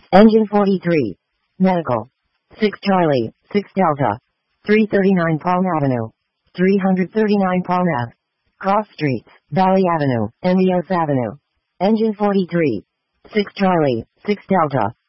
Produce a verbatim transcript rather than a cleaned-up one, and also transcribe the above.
Engine forty-three. Medical. six Charlie, six Delta. three thirty-nine Palm Avenue. three thirty-nine Palm Ave. Cross Streets, Valley Avenue, Emios Avenue. Engine forty-three. six Charlie, six Delta.